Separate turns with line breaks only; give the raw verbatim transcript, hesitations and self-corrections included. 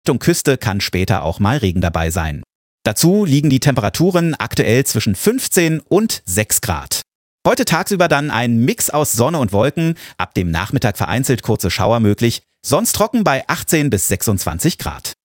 Richtung Küste kann später auch mal Regen dabei sein. Dazu liegen die Temperaturen aktuell zwischen fünfzehn und sechs Grad. Heute tagsüber dann ein Mix aus Sonne und Wolken, ab dem Nachmittag vereinzelt kurze Schauer möglich, sonst trocken bei achtzehn bis sechsundzwanzig Grad.